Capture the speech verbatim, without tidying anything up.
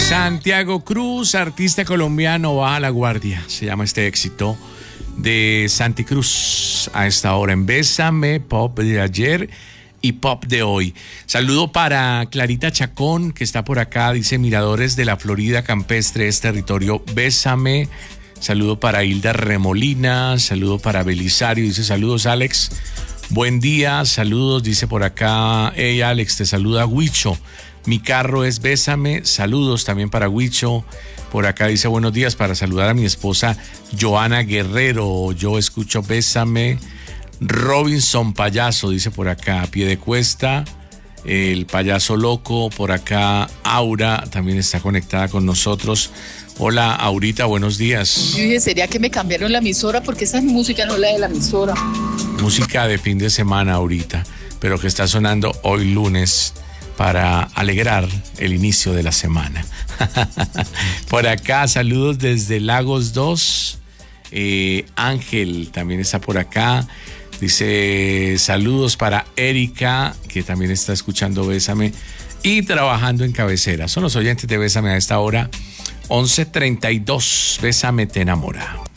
Santiago Cruz, artista colombiano, baja la guardia. Se llama este éxito de Santi Cruz a esta hora en Bésame, pop de ayer y pop de hoy. Saludo para Clarita Chacón, que está por acá, dice Miradores de la Florida Campestre es territorio Bésame. Saludo para Hilda Remolina, saludo para Belisario, dice saludos Alex, buen día, saludos, dice por acá, hey Alex, te saluda Huicho, mi carro es Bésame, saludos también para Huicho. Por acá dice buenos días para saludar a mi esposa Joana Guerrero, yo escucho Bésame. Robinson Payaso dice por acá, a pie de cuesta, el payaso loco, por acá Aura también está conectada con nosotros. Hola Aurita, buenos días. Yo dije, ¿sería que me cambiaron la emisora? Porque esa música no es la de la emisora. Música de fin de semana ahorita, pero que está sonando hoy lunes para alegrar el inicio de la semana. Por acá, saludos desde Lagos dos. Eh, Ángel también está por acá. Dice saludos para Erika, que también está escuchando Bésame y trabajando en cabecera. Son los oyentes de Bésame a esta hora. once treinta y dos, Bésame te enamora.